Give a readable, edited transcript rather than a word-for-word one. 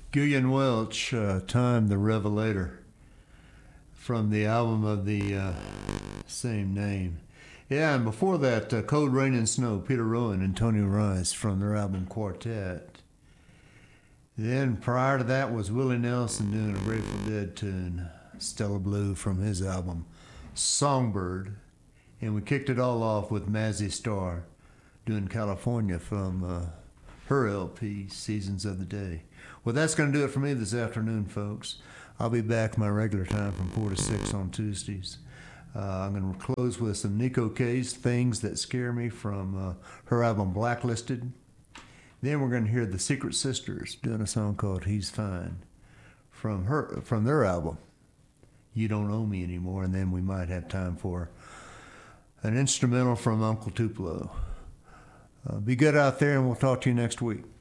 Gillian Welch, Time the Revelator, from the album of the same name. Yeah, and before that, Cold Rain and Snow, Peter Rowan and Tony Rice from their album Quartet. Then prior to that was Willie Nelson doing a Grateful Dead tune, Stella Blue, from his album Songbird. And we kicked it all off with Mazzy Star doing California from her LP, Seasons of the Day. Well, that's going to do it for me this afternoon, folks. I'll be back my regular time from 4 to 6 on Tuesdays. I'm going to close with some Nico Case, Things That Scare Me, from her album Blacklisted. Then we're going to hear the Secret Sisters doing a song called He's Fine from their album You Don't Owe Me Anymore. And then we might have time for an instrumental from Uncle Tupelo. Be good out there, and we'll talk to you next week.